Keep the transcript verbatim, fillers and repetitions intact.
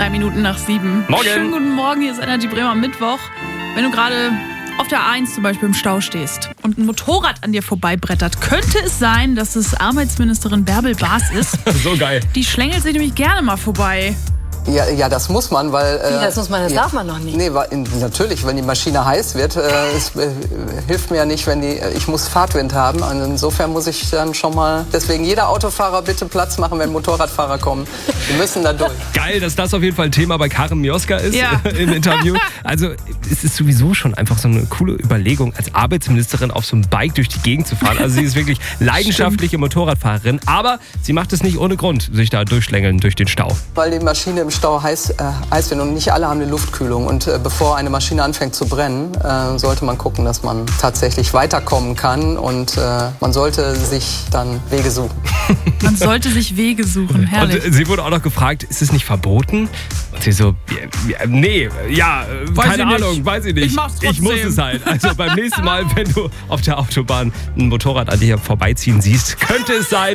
Drei Minuten nach sieben. Morgen. Schönen guten Morgen, hier ist Energy Bremer am Mittwoch. Wenn du gerade auf der A eins zum Beispiel im Stau stehst und ein Motorrad an dir vorbeibrettert, könnte es sein, dass es Arbeitsministerin Bärbel Baas ist. So geil. Die schlängelt sich nämlich gerne mal vorbei. Ja, ja, das muss man, weil... Äh, Wie, das muss man, das ja, darf man noch nicht. Nee, weil, natürlich, wenn die Maschine heiß wird, äh, es äh, hilft mir ja nicht, wenn die... Ich muss Fahrtwind haben, und insofern muss ich dann schon mal... Deswegen jeder Autofahrer bitte Platz machen, wenn Motorradfahrer kommen. Die müssen da durch. Geil, dass das auf jeden Fall ein Thema bei Karin Mioska ist Ja. im Interview. Also es ist sowieso schon einfach so eine coole Überlegung, als Arbeitsministerin auf so einem Bike durch die Gegend zu fahren. Also sie ist wirklich leidenschaftliche Motorradfahrerin, aber sie macht es nicht ohne Grund, sich da durchschlängeln durch den Stau. Weil die Maschine im Stau heiß, äh, heiß wird und nicht alle haben eine Luftkühlung. Und äh, bevor eine Maschine anfängt zu brennen, äh, sollte man gucken, dass man tatsächlich weiterkommen kann. Und äh, man sollte sich dann Wege suchen. Man sollte sich Wege suchen, herrlich. Und sie wurde auch noch gefragt, ist es nicht verboten? Und sie so, ja, ja, nee, ja, äh, Weiß keine ich nicht. Ahnung, weiß ich nicht. Ich mach's Ich muss trotzdem. es halt. Also beim nächsten Mal, wenn du auf der Autobahn ein Motorrad an dir vorbeiziehen siehst, könnte es sein,